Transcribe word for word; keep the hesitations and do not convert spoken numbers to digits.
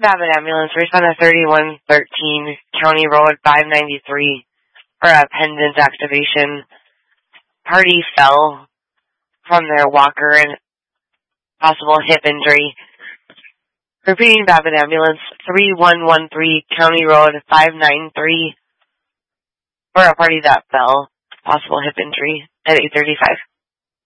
Babbitt Ambulance, respond to thirty-one thirteen County Road five ninety-three for a pendant activation. Party fell from their walker and possible hip injury. Repeating, Babbitt Ambulance, three one one three County Road five ninety-three for a party that fell, possible hip injury at eight thirty-five.